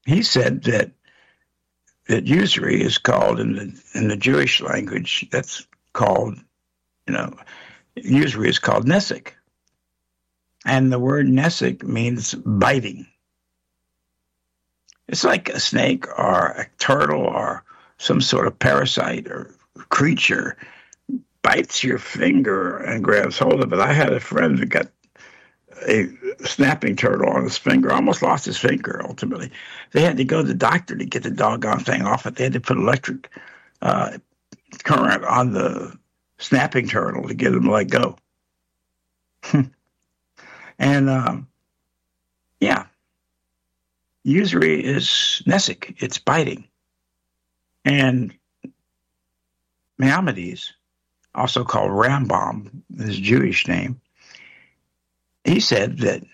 he said that usury is called in the Jewish language. That's called, you know, usury is called nesek, and the word nesek means biting. It's like a snake or a turtle or some sort of parasite or creature bites your finger and grabs hold of it. I had a friend that got a snapping turtle on his finger, almost lost his finger ultimately. They had to go to the doctor to get the doggone thing off it. They had to put electric current on the snapping turtle to get him to let go. And yeah, usury is nesek, it's biting. And Maimonides, also called Rambam, his Jewish name, he said that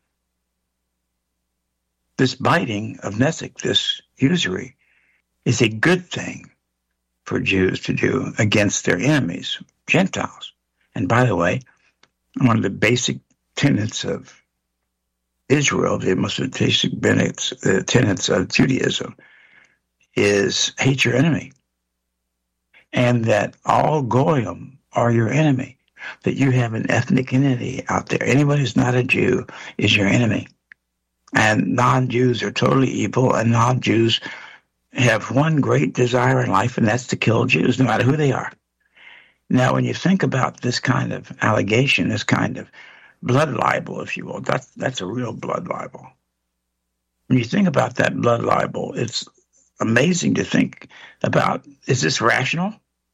this biting of nesek, this usury, is a good thing for Jews to do against their enemies, Gentiles. And by the way, one of the basic tenets of Israel, the most basic tenets of Judaism, is hate your enemy. And that all Goyim are your enemy. That you have an ethnic entity out there. Anyone who's not a Jew is your enemy. And non-Jews are totally evil, and non-Jews have one great desire in life, and that's to kill Jews, no matter who they are. Now, when you think about this kind of allegation, this kind of blood libel, if you will, that's a real blood libel. When you think about that blood libel, it's amazing to think about, is this rational?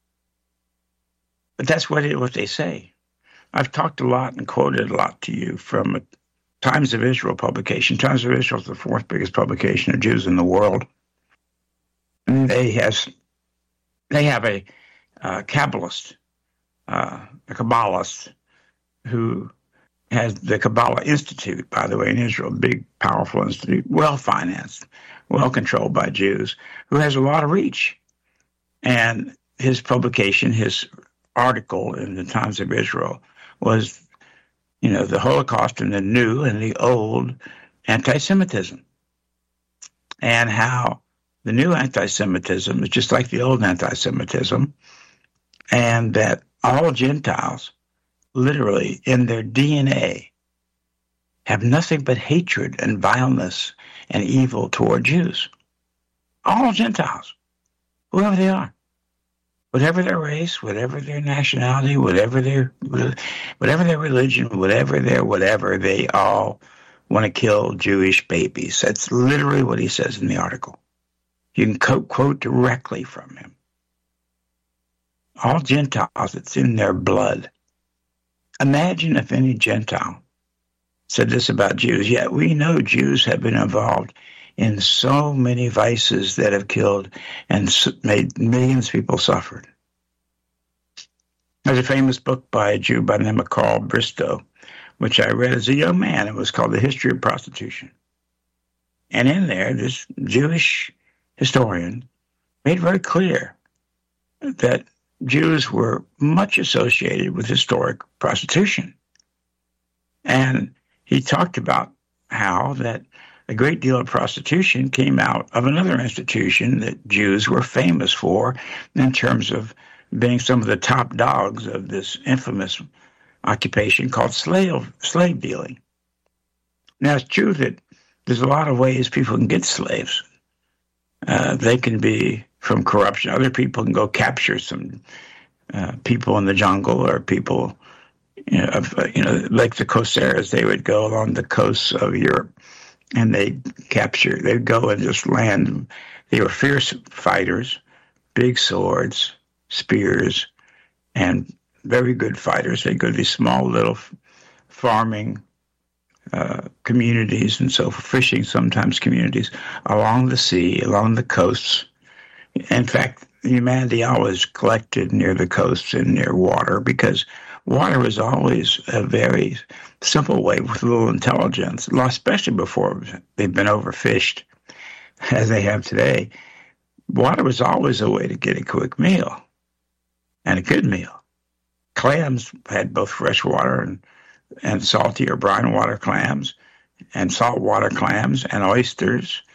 But that's what they say. I've talked a lot and quoted a lot to you from a Times of Israel publication. Times of Israel is the fourth biggest publication of Jews in the world. And they have a Kabbalist, a Kabbalist who has the Kabbalah Institute, by the way, in Israel, a big, powerful institute, well-financed, well-controlled by Jews, who has a lot of reach. And his publication, his article in the Times of Israel was, the Holocaust and the new and the old anti-Semitism, and how the new anti-Semitism is just like the old anti-Semitism, and that all Gentiles, literally in their DNA, have nothing but hatred and vileness and evil toward Jews. All Gentiles, whoever they are. Whatever their race, whatever their nationality, whatever their religion, whatever, they all want to kill Jewish babies. That's literally what he says in the article. You can quote directly from him. All Gentiles, it's in their blood. Imagine if any Gentile said this about Jews. Yet we know Jews have been involved in so many vices that have killed and made millions of people suffer. There's a famous book by a Jew by the name of Carl Bristow, which I read as a young man. It was called The History of Prostitution. And in there, this Jewish historian made very clear that Jews were much associated with historic prostitution. And he talked about how that a great deal of prostitution came out of another institution that Jews were famous for in terms of being some of the top dogs of this infamous occupation called slave dealing. Now, it's true that there's a lot of ways people can get slaves. They can be from corruption. Other people can go capture some people in the jungle, or people, like the Corsairs. They would go along the coasts of Europe, and they'd go and just land. They were fierce fighters, big swords, spears, and very good fighters. They'd go to these small little farming communities and so fishing sometimes communities along the sea, along the coasts. In fact, humanity always collected near the coasts and near water, because water was always a very simple way with little intelligence, especially before they've been overfished as they have today. Water was always a way to get a quick meal, and a good meal. Clams had both fresh water and salty or brine water clams, and saltwater clams, and oysters,